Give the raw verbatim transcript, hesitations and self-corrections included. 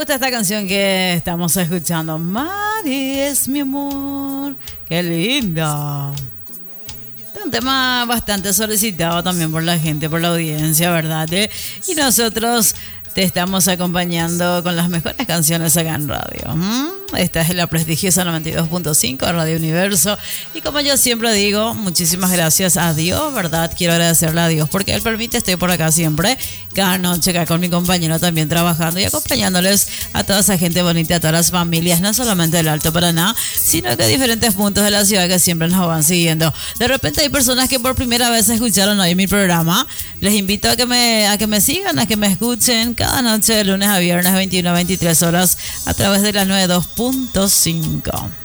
gusta esta canción que estamos escuchando. Mari es mi amor. Qué linda. Es un tema bastante solicitado también por la gente, por la audiencia, ¿verdad? Y nosotros te estamos acompañando con las mejores canciones acá en radio. ¿Mm? Esta es la prestigiosa noventa y dos punto cinco de Radio Universo. Y como yo siempre digo, muchísimas gracias a Dios, ¿verdad? Quiero agradecerle a Dios porque Él permite, estoy por acá siempre, cada noche acá con mi compañero también trabajando y acompañándoles a toda esa gente bonita, a todas las familias, no solamente del Alto Paraná, sino que de diferentes puntos de la ciudad que siempre nos van siguiendo. De repente hay personas que por primera vez escucharon hoy mi programa. Les invito a que me, a que me sigan, a que me escuchen cada noche de lunes a viernes, veintiuna a veintitrés horas, a través de la noventa y dos punto cinco.